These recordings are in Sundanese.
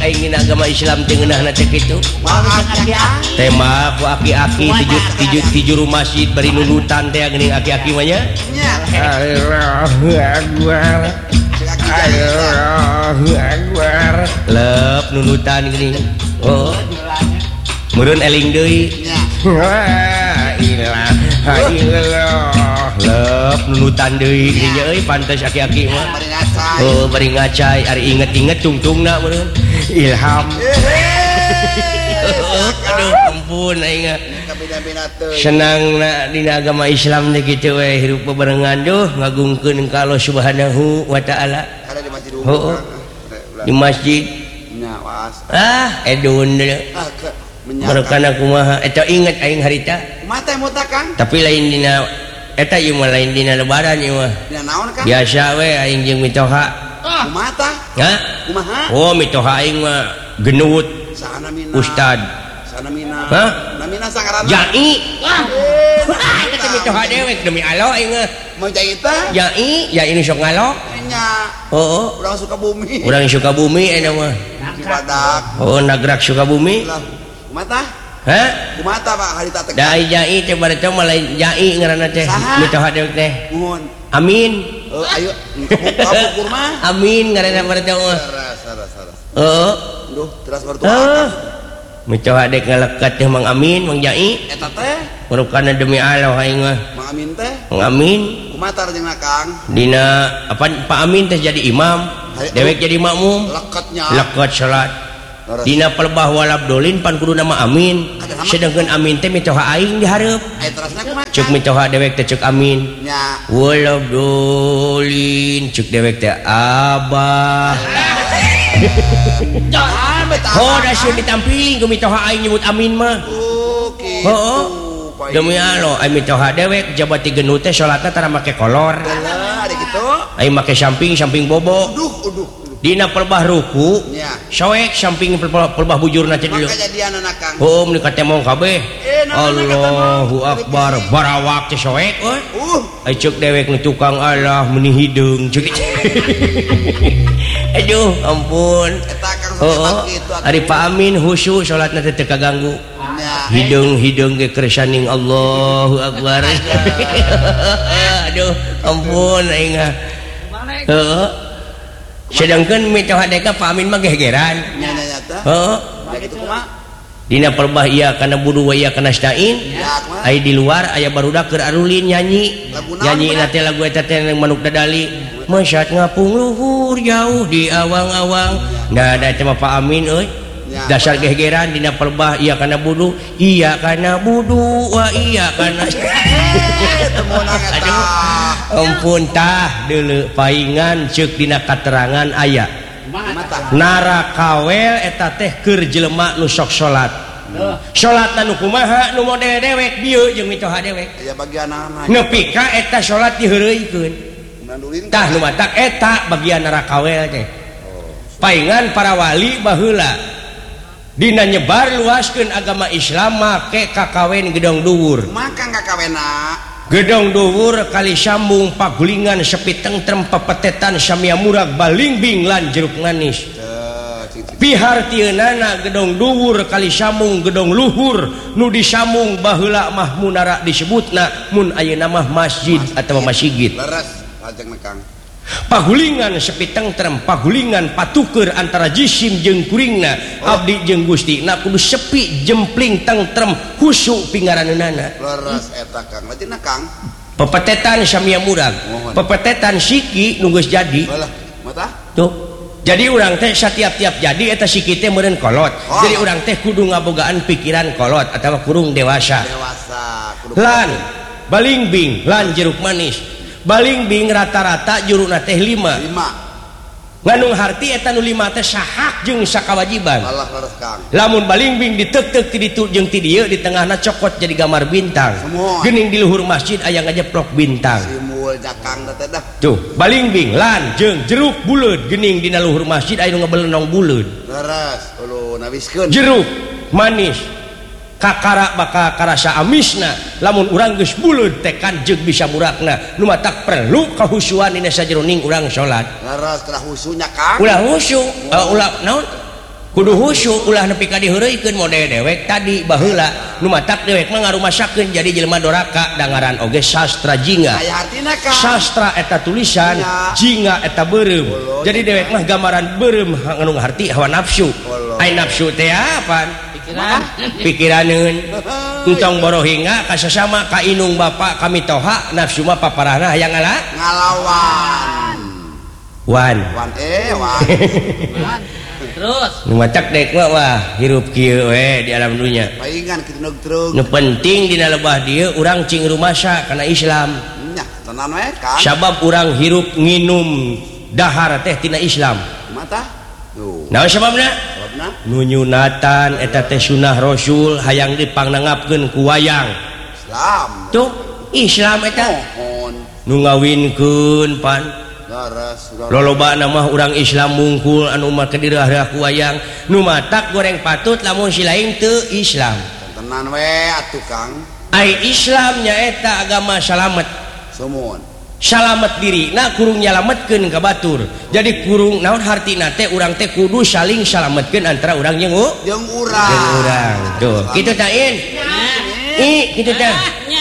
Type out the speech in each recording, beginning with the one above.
aing agama Islam teu ngeunahna teh kitu. Tema ku aki-aki tijuru masjid bari nunutan teh geuning aki-aki mah nya. Allahu Akbar. Allahu Akbar. Leup nunutan geuning. Oh. Meureun eling deui. La ilaha illallah. Leup nunutan deui geuning euy pantes aki-aki mah. Oh bari ngacai ari inget-inget tungtungna meureun. Ilham. Aduh ampun aing senangna dina agama Islam teh kitu we hirup bebarengan duh ngagungkeun ka Allah Subhanahu wa taala. Di masjid edun barakana kumaha eta inget aing harita mata mutakan tapi lain dina eta ieu mah lain dina lebaran ieu mah dina naon kan biasa we aing jeung mitoha kumata kumaha oh mitoha aing mah genut sanamina ustad sanamina namina sakaranna jai eta mitoha dewek demi Allah aing mah jai teh jai nu sok ngalok nya urang Sukabumi eta mah badak nagrak Sukabumi kumata kumata Pak harita teh da jai teh bari teh mah lain jai ngaranna teh mitoha dewek teh muhun amin ayo kamu mah amin ngaranna bari teh mah duh teras baru mitoha dek ngalekat teh Mang Amin Mang Jai eta teh marukana demi Allah aing mah Mang Amin teh Mang Amin kumaha jeung Kang dina apa Pak Amin teh jadi imam dewek jadi makmum lekat salat dina pelbah walabdolin pan kudu nama Amin sedangkan Amin teh mitoha aing di hareup ceuk mitoha dewek teh ceuk Amin walabdolin ceuk dewek teh Abah da sieun ditampiling ku mitoha aing nyebut Amin mah demi Allah aing mitoha dewek jabati genut teh salatna tara make kolor ada kitu aing make samping bobo dina pelbah ruku soek samping pelbah bujurna teh dulu meuli ka temong kabeh Allahu Akbar barawak teh soek ai ceuk dewek nu tukang Allah meuni hideung ceuk aduh ampun ari Pak Amin khusyuk salatna teh teu kaganggu hidung ge kersaning Allahu Akbar aduh ampun aing sedangkan mitoha deka Pak Amin mah gegeran dina pelbah iya kana budu wa iya kana stain ai di luar aya barudak keur arulin nyanyi na teh lagu eta teh manuk dadali masyat ngapung luhur jauh di awang-awang nah da teh Pak Amin euy dasar gegeran dina pelbah iya kana budu wa iya kana aduh ampun tah deuleu paingan ceuk dina katerangan aya nara kawel eta teh keur jelema nu sok salat salatna nu kumaha nu model dewek bieu jeung mitoha dewek aya bagianna nepi ka eta salat diheureuikeun tah nu matak eta bagian nara kawel teh paingan para wali baheula dina nyebar luaskeun agama Islam make kakawen gedong dhuwur makang kakawena gedong dhuwur kali sambung pagulingan sepi tentrem pepetetan samia murag balingbing lan jeruk manis pihartieunana gedong dhuwur kali sambung gedong luhur nu disambung baheula mah munara disebutna mun ayeuna mah masjid atawa masjid leres lajeng Kang pagulingan sepi tentrem pagulingan patuker antara jisim jeung kuringna abdi jeung Gusti na kudu sepi jempling tentrem khusyuk pingaraneunana leres eta Kang latina Kang pepetetan samia murag pepetetan siki nu geus jadi tuh jadi urang teh satiap-tiap jadi eta siki teh meureun kolot jadi urang teh kudu ngabogaan pikiran kolot atawa kurung dewasa lan balingbing lan jeruk manis balingbing rata-rata juruna teh 5 ngandung harti eta nu 5 teh sahak jeung sakawajiban lamun balingbing diteuk-teuk ti ditu jeung ti dieu di tengahna cokot jadi gambar bintang geuning di luhur masjid aya ngajeplok bintang simul jakang teh dah tuh balingbing lan jeung jeruk buleud geuning dina luhur masjid aya nu ngabelenong buleud leres ulu nawiskeun jeruk manis kakara baka karasa amisna lamun urang geus buleud tekan jeung bisa murakna nu matak perlu kahusyuan dina sajeroning urang salat laras kana husunya Kang ulah husu ulah naon kudu khusyuk ulah nepi ka diheureuikeun model dewek tadi baheula nu matak dewek mah ngarumasakeun jadi jelema doraka dangaran oge sastra jingga aya artina Kang sastra eta tulisan jingga eta beureum jadi dewek mah gambaran beureum anu ngarti hawa nafsu ai nafsu teh apaan pikiraneun entong borohinga ka sasama ka inung bapa kami toha nafsu mah paparahna hayang ngalawan wan terus nu macak dek mah wah hirup kieu we di alam dunya paingan kitu truk nu penting dina lebah dieu urang cing rumasa kana Islam nya tenan we Kang sabab urang hirup nginum dahar teh tina Islam mata tuh naon sababna nu nyunatan eta teh sunah Rasul hayang dipangnangapkeun ku wayang Islam tuh Islam eta mohon nu ngawinkeun pan laras lolobana mah urang Islam mungkul anu mah kedirah-dirah ku wayang nu matak goreng patut lamun si lain teu Islam tenan we atuh Kang ai Islam nyaeta agama salamet sumun salamet diri nah kurung nyalametkeun ka batur jadi kurung naon hartina teh urang teh kudu saling salametkeun antara urang jeung urang tuh kitu tah in kitu tah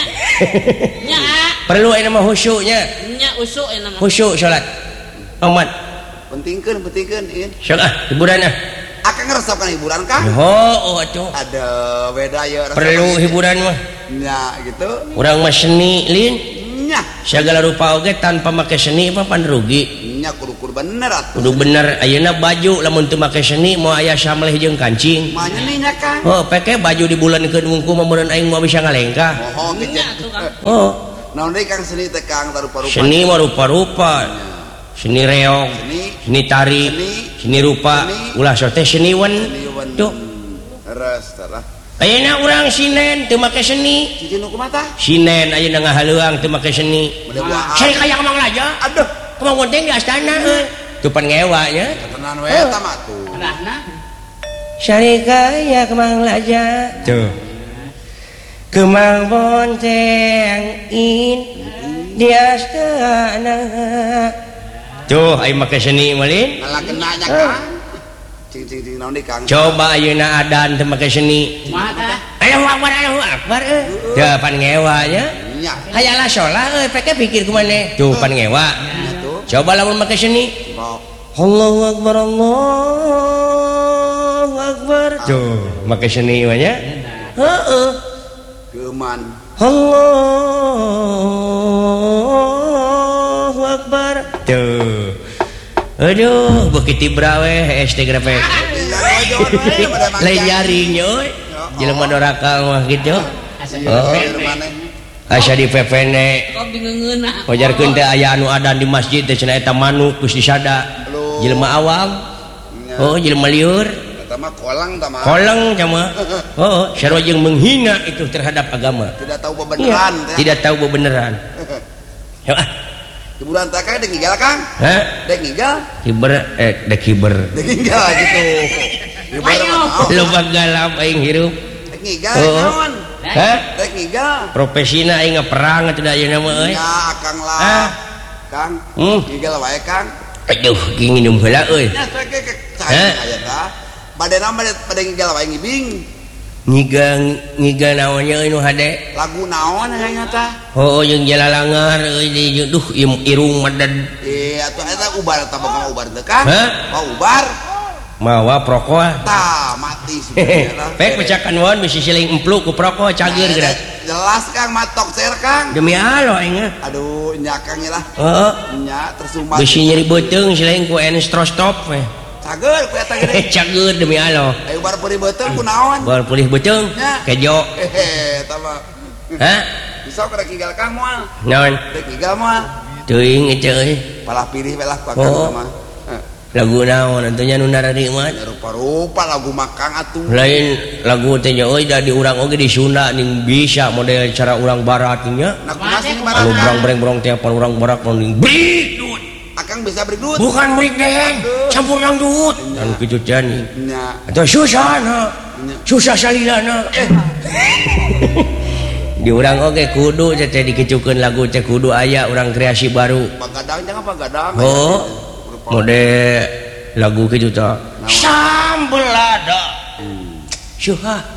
nya perlu aya mah khusyuknya nya usuk enak khusyuk salat amat pentingkeun in salat hiburan akan ngeresapkan hiburan Kang oh atuh ada beda ya perlu hiburan mah nya gitu urang mah seni lin nya segala rupa oge tanpa make seni apa pan rugi nya kudu bener atuh kudu bener ayeuna baju lamun teu make seni mau aya samleh jeung kancing mah nya Kang oh peke baju dibuleunkeun wungku mah meureun aing moal bisa ngalengkah mohon kecet oh naon deui Kang seni teh Kang tarupa-rupa seni mah rupa-rupa seni reog seni tari seni rupa ulah teh seniwan tuh res tah ayeuna urang sinen teu make seni cicing nu kumaha sinen ayeuna ngahaleuang teu make seni saya kayak Mang Laja aduh kumaha gonteng di astana euy teu pan ngewa nya tenan we eta mah tuh Sari kaya Mang Laja tuh kemang bonteng in di astana tuh ayo make seni malin ngalakeun nya Kang cing naon deui Kang coba ayeuna adan teu make seni Allahu akbar teu pan ngewa nya nya hayalah salat euy peke pikir ku maneh tuh pan ngewa coba lamun make seni Allahu akbar Allahu akbar tuh make seni mah nya heeh geuman Allahu akbar tuh aduh begitu brawe ST grafik lain jarinya jelema doraka mah gitu asa di pepene wajarkeun teh aya anu adan di masjid teh cenah eta manuk geus disada jelema awam oh jelema lieur eta mah kolang tah mah koleng mah oh sarua jeung menghina itu terhadap agama tidak tahu bebeneran tidak tahu bebeneran hiburan teh Kang dek ngigal Kang hah dek ngigal kiber dek kiber dek ngigal gitu lu bagalam aing hirup dek ngigal naon hah dek ngigal profesina aing ngaperang atuh da ayeuna mah euy ya Kang lah Kang ngigal wae Kang aduh nginum heula euy nya teh cai aya tah badena bade ngigal wae ngibing ngiga naonnya euy nu hade lagu naon aya tah oh jeung jalalangar euy duh irung madad atuh eta ubar tah boga ubar teh Kang mau ubar mawa prokol tah mati sebenarnya pek pecakan wae bisi siling empluk ku prokol cager geura jelas Kang matok ser Kang demi Allah aing aduh nya Kang lah heeh nya tersumbat bisi nyeri beuteung siling ku enstrostop we cager ku eta gede cager demi Allah ayo ubar peuring beuteung ku naon bar pulih beuteung kejo eta mah hah bisa kada ngigal Kang moal naon dek ngigal moal teuing ece euy palah pilih we lah ku Kang mah lagu naon antunya nu narari mah rupa-rupa lagu makang atuh lain lagu teh nya euy da di urang oge di Sunda ning bisa model cara urang barat nya nah kumaha sih barang anu brang-brang teh pan urang barat ning brik dut akang bisa beri duit bukan brik deh campur dangdut anu kitu teh nya atuh susah salilana di urang oge kudu teh dikecukeun lagu teh kudu aya urang kreasi baru pagadang jangan pagadang oh mode lagu gitu tah sambelah syuha